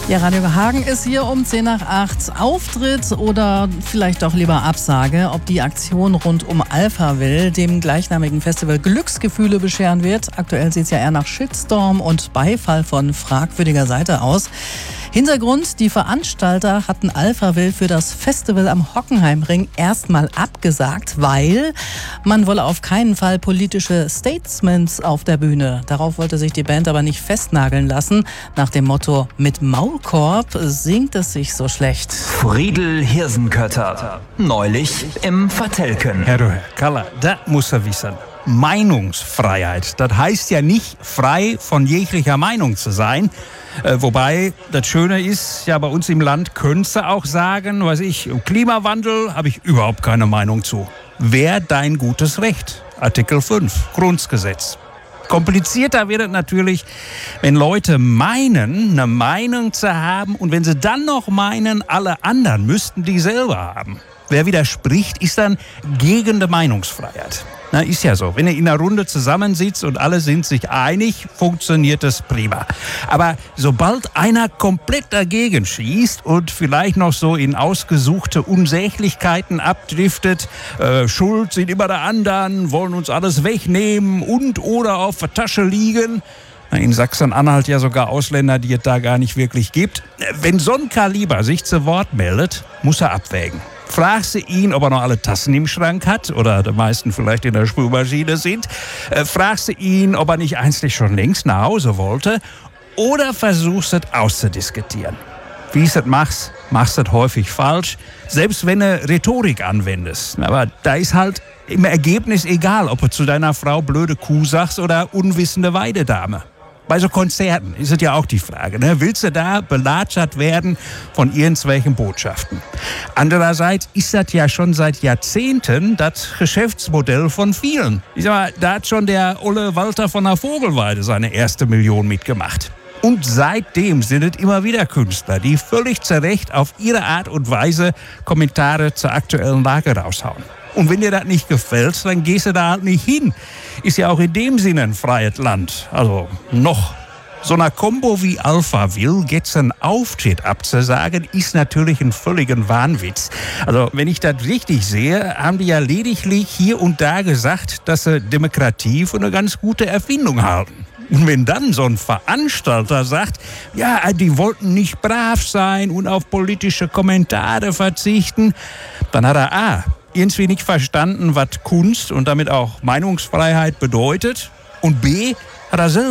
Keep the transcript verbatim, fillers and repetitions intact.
Ja, Radio Hagen ist hier um zehn nach acht. Auftritt oder vielleicht doch lieber Absage, ob die Aktion rund um Alphaville, dem gleichnamigen Festival, Glücksgefühle bescheren wird. Aktuell sieht es ja eher nach Shitstorm und Beifall von fragwürdiger Seite aus. Hintergrund: Die Veranstalter hatten Alphaville für das Festival am Hockenheimring erstmal abgesagt, weil man wolle auf keinen Fall politische Statements auf der Bühne. Darauf wollte sich die Band aber nicht festnageln lassen. Nach dem Motto: Mit Maulkorb singt es sich so schlecht. Friedel Hirsenkötter, neulich im Vertelken. Herr Herr Kaller, das muss er wissen. Meinungsfreiheit, das heißt ja nicht, frei von jeglicher Meinung zu sein. Äh, wobei, das Schöne ist, ja, bei uns im Land könntest du auch sagen, weiß ich, im Klimawandel habe ich überhaupt keine Meinung zu. Wär dein gutes Recht. Artikel fünf, Grundgesetz. Komplizierter wird es natürlich, wenn Leute meinen, eine Meinung zu haben und wenn sie dann noch meinen, alle anderen müssten die selber haben. Wer widerspricht, ist dann gegen die Meinungsfreiheit. Na, ist ja so. Wenn ihr in einer Runde zusammensitzt und alle sind sich einig, funktioniert das prima. Aber sobald einer komplett dagegen schießt und vielleicht noch so in ausgesuchte Unsäglichkeiten abdriftet, äh, Schuld sind immer der anderen, wollen uns alles wegnehmen und oder auf der Tasche liegen. In Sachsen-Anhalt ja sogar Ausländer, die es da gar nicht wirklich gibt. Wenn so ein Kaliber sich zu Wort meldet, muss er abwägen. Fragst du ihn, ob er noch alle Tassen im Schrank hat oder die meisten vielleicht in der Spülmaschine sind. Äh, fragst du ihn, ob er nicht eigentlich schon längst nach Hause wollte. Oder versuchst du es auszudiskutieren. Wie du es machst, machst du es häufig falsch. Selbst wenn du Rhetorik anwendest. Aber da ist halt im Ergebnis egal, ob du zu deiner Frau blöde Kuh sagst oder unwissende Weidedame. Bei so Konzerten ist es ja auch die Frage, ne? Willst du da belatschert werden von irgendwelchen Botschaften? Andererseits ist das ja schon seit Jahrzehnten das Geschäftsmodell von vielen. Ich sag mal, da hat schon der Olle Walter von der Vogelweide seine erste Million mitgemacht. Und seitdem sind es immer wieder Künstler, die völlig zu Recht auf ihre Art und Weise Kommentare zur aktuellen Lage raushauen. Und wenn dir das nicht gefällt, dann gehst du da halt nicht hin. Ist ja auch in dem Sinne ein freies Land. Also noch. So einer Combo wie Alphaville jetzt einen Auftritt abzusagen, ist natürlich ein völliger Wahnwitz. Also wenn ich das richtig sehe, haben die ja lediglich hier und da gesagt, dass sie Demokratie für eine ganz gute Erfindung halten. Und wenn dann so ein Veranstalter sagt, ja, die wollten nicht brav sein und auf politische Kommentare verzichten, dann hat er A, irgendwie nicht verstanden, was Kunst und damit auch Meinungsfreiheit bedeutet. Und B, hat er selber